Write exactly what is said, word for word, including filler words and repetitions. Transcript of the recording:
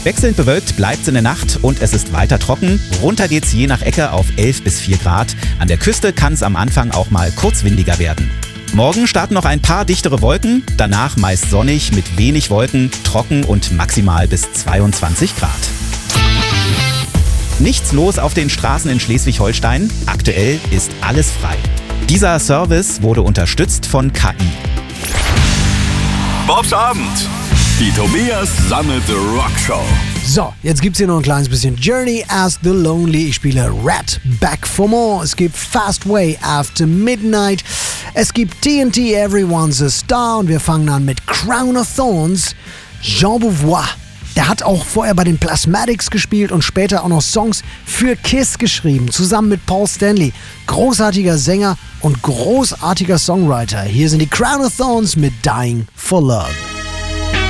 Wechselnd bewölkt bleibt es in der Nacht und es ist weiter trocken. Runter geht's je nach Ecke auf elf bis vier Grad. An der Küste kann es am Anfang auch mal kurz windiger werden. Morgen starten noch ein paar dichtere Wolken, danach meist sonnig mit wenig Wolken, trocken und maximal bis zweiundzwanzig Grad. Nichts los auf den Straßen in Schleswig-Holstein. Aktuell ist alles frei. Dieser Service wurde unterstützt von K I. Bobs Abend. Die Tobias Sammelte Rockshow. So, jetzt gibt's hier noch ein kleines bisschen Journey as the Lonely. Ich spiele Rat Back for More. Es gibt Fast Way After Midnight. Es gibt T N T Everyone's a Star. Und wir fangen an mit Crown of Thorns. Jean Beauvoir. Der hat auch vorher bei den Plasmatics gespielt und später auch noch Songs für Kiss geschrieben, zusammen mit Paul Stanley. Großartiger Sänger und großartiger Songwriter. Hier sind die Crown of Thorns mit Dying for Love.